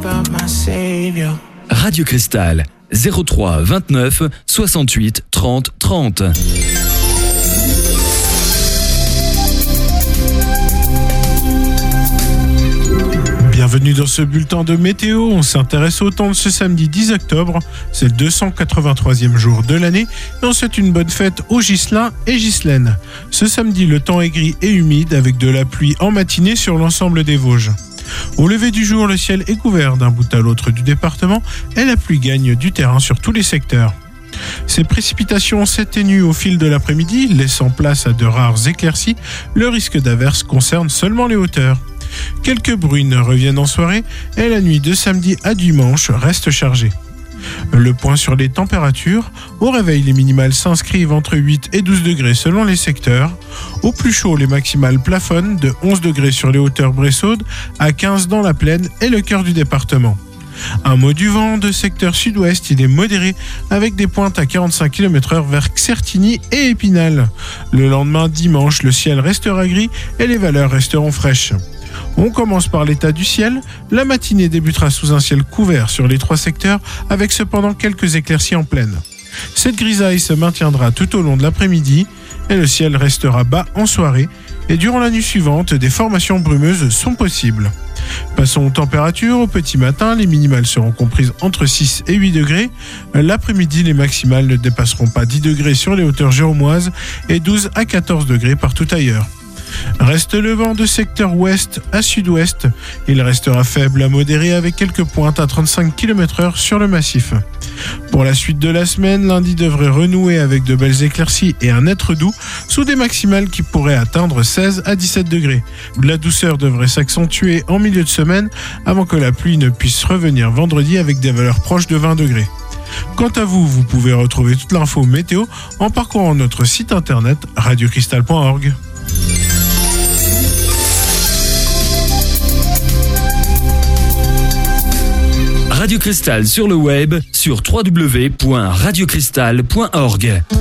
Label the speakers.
Speaker 1: Radio Cristal, 03 29 68 30 30.
Speaker 2: Bienvenue dans ce bulletin de météo. On s'intéresse au temps de ce samedi 10 octobre. C'est le 283e jour de l'année et on souhaite une bonne fête aux Ghislains et Ghislaines. Ce samedi, le temps est gris et humide avec de la pluie en matinée sur l'ensemble des Vosges. Au lever du jour, le ciel est couvert d'un bout à l'autre du département et la pluie gagne du terrain sur tous les secteurs. Ces précipitations s'atténuent au fil de l'après-midi, laissant place à de rares éclaircies. Le risque d'averse concerne seulement les hauteurs. Quelques bruines reviennent en soirée et la nuit de samedi à dimanche reste chargée. Le point sur les températures. Au réveil, les minimales s'inscrivent entre 8 et 12 degrés selon les secteurs. Au plus chaud, les maximales plafonnent de 11 degrés sur les hauteurs bressaudes à 15 dans la plaine et le cœur du département. Un mot du vent de secteur sud-ouest, il est modéré avec des pointes à 45 km/h vers Certigny et Épinal. Le lendemain, dimanche, le ciel restera gris et les valeurs resteront fraîches. On commence par l'état du ciel. La matinée débutera sous un ciel couvert sur les 3 secteurs avec cependant quelques éclaircies en plaine. Cette grisaille se maintiendra tout au long de l'après-midi et le ciel restera bas en soirée et durant la nuit suivante, des formations brumeuses sont possibles. Passons aux températures. Au petit matin, les minimales seront comprises entre 6 et 8 degrés. L'après-midi, les maximales ne dépasseront pas 10 degrés sur les hauteurs jérômoises et 12 à 14 degrés partout ailleurs. Reste le vent de secteur ouest à sud-ouest. Il restera faible à modéré avec quelques pointes à 35 km/h sur le massif. Pour la suite de la semaine, lundi devrait renouer avec de belles éclaircies et un être doux sous des maximales qui pourraient atteindre 16 à 17 degrés. La douceur devrait s'accentuer en milieu de semaine avant que la pluie ne puisse revenir vendredi avec des valeurs proches de 20 degrés. Quant à vous, vous pouvez retrouver toute l'info météo en parcourant notre site internet radiocristal.org.
Speaker 1: Radio Cristal sur le web sur www.radiocristal.org.